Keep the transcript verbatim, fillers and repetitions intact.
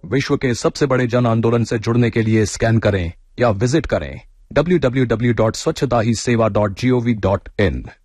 विश्व के सबसे बड़े जन आंदोलन से जुड़ने के लिए स्कैन करें या विजिट करें डब्ल्यू डब्ल्यू डब्ल्यू डॉट स्वच्छता ही सेवा dot G O V dot in.